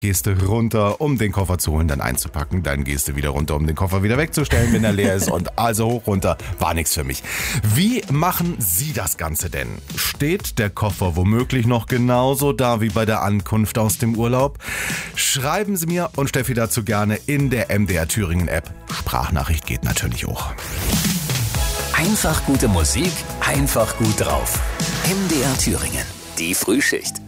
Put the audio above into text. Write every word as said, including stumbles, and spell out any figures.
Gehst du runter, um den Koffer zu holen, dann einzupacken. Dann gehst du wieder runter, um den Koffer wieder wegzustellen, wenn er leer ist. Und also hoch, runter, war nichts für mich. Wie machen Sie das Ganze denn? Steht der Koffer womöglich noch genauso da wie bei der Ankunft aus dem Urlaub? Schreiben Sie mir und Steffi dazu gerne in der M D R Thüringen App. Sprachnachricht geht natürlich auch. Einfach gute Musik, einfach gut drauf. M D R Thüringen, die Frühschicht.